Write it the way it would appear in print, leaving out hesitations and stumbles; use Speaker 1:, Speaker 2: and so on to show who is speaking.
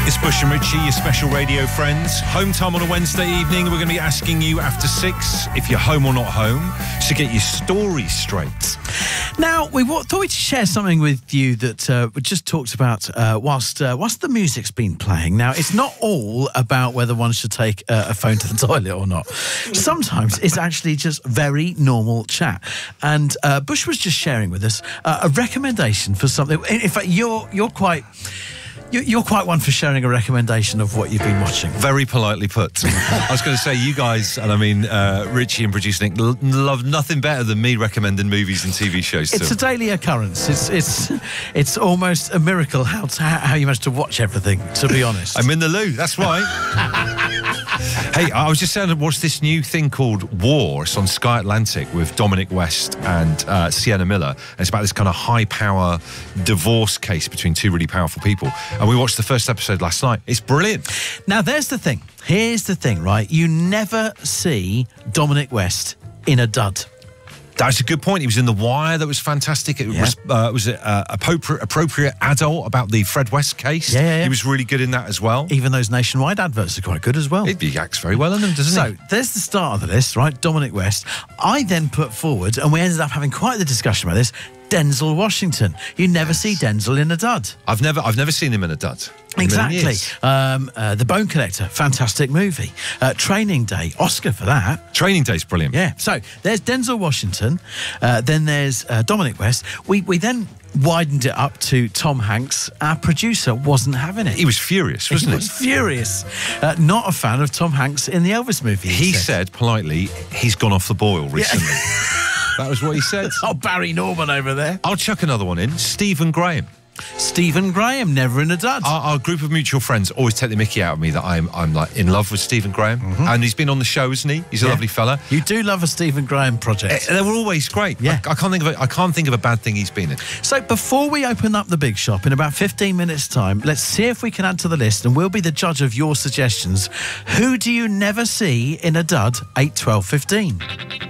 Speaker 1: It's Bush and Richie, your special radio friends. Home time on a Wednesday evening. We're going to be asking you after 6 if you're home or not home, to get your story straight.
Speaker 2: Now, we thought we'd share something with you that we just talked about whilst the music's been playing. Now, it's not all about whether one should take a phone to the toilet or not. Sometimes it's actually just very normal chat. And Bush was just sharing with us a recommendation for something. In fact, you're quite one for sharing a recommendation of what you've been watching.
Speaker 1: Very politely put. I was going to say, you guys, and I mean Richie and producer Nick, love nothing better than me recommending movies and TV shows to
Speaker 2: It's a daily occurrence. It's almost a miracle how you manage to watch everything, to be honest.
Speaker 1: I'm in the loo, that's right. Hey, I was just saying to watch this new thing called War. It's on Sky Atlantic with Dominic West and Sienna Miller. And it's about this kind of high-power divorce case between two really powerful people. And we watched the first episode last night. It's brilliant.
Speaker 2: Now, there's the thing. Here's the thing, right? You never see Dominic West in a dud.
Speaker 1: That's a good point. He was in The Wire. That was fantastic. It was appropriate adult about the Fred West case.
Speaker 2: Yeah.
Speaker 1: He was really good in that as well.
Speaker 2: Even those Nationwide adverts are quite good as well.
Speaker 1: He acts very well in them, doesn't he?
Speaker 2: So, there's the start of the list, right? Dominic West. I then put forward, and we ended up having quite the discussion about this, Denzel Washington. You never see Denzel in a dud.
Speaker 1: I've never seen him in a dud.
Speaker 2: Exactly. The Bone Collector, fantastic movie. Training Day, Oscar for that.
Speaker 1: Training Day's brilliant.
Speaker 2: Yeah. So there's Denzel Washington. Then there's Dominic West. We then widened it up to Tom Hanks. Our producer wasn't having it.
Speaker 1: He was furious, wasn't he?
Speaker 2: He was furious. Not a fan of Tom Hanks in the Elvis movie.
Speaker 1: He said politely, he's gone off the boil recently. Yeah. That was what he said.
Speaker 2: Oh, Barry Norman over there.
Speaker 1: I'll chuck another one in. Stephen Graham.
Speaker 2: Stephen Graham, never in a dud.
Speaker 1: Our group of mutual friends always take the mickey out of me that I'm like in love with Stephen Graham. Mm-hmm. And he's been on the show, isn't he? He's a lovely fella.
Speaker 2: You do love a Stephen Graham project.
Speaker 1: They were always great.
Speaker 2: Yeah.
Speaker 1: I can't think of a bad thing he's been in.
Speaker 2: So before we open up the big shop in about 15 minutes' time, let's see if we can add to the list, and we'll be the judge of your suggestions. Who do you never see in a dud? 8, 12, 15.